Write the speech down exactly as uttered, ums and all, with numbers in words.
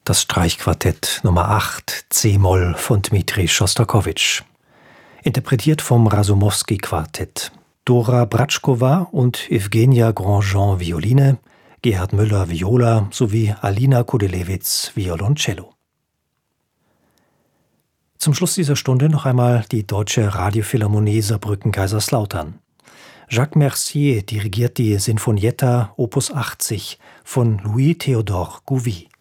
Das Streichquartett Nummer acht, C-Moll von Dmitri Schostakowitsch. Interpretiert vom Rasumowski-Quartett. Dora Bratschkowa und Evgenia Grandjean Violine, Gerhard Müller Viola sowie Alina Kudelewitz Violoncello. Zum Schluss dieser Stunde noch einmal die Deutsche Radiophilharmonie Saarbrücken-Kaiserslautern. Jacques Mercier dirigiert die Sinfonietta Opus achtzig von Louis-Théodore Gouvy.